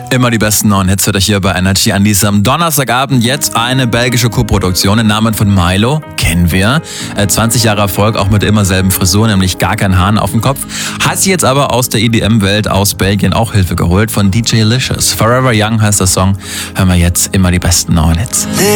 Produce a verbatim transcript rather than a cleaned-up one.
Immer die besten neuen Hits hört euch hier bei Energy an diesem Donnerstagabend. Jetzt eine belgische Co-Produktion im Namen von Mylo. Kennen wir. zwanzig Jahre Erfolg, auch mit der immer selben Frisur, nämlich gar kein Hahn auf dem Kopf. Hat sich jetzt aber aus der E D M-Welt aus Belgien auch Hilfe geholt von D J Licious. Forever Young heißt der Song. Hören wir jetzt immer die besten neuen Hits.